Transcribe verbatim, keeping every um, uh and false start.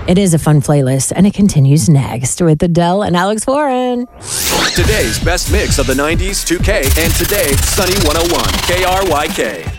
It is a fun playlist, and it continues next with Adele and Alex Warren. Today's best mix of the nineties, two K, and today, Sunny one oh one, K R Y K.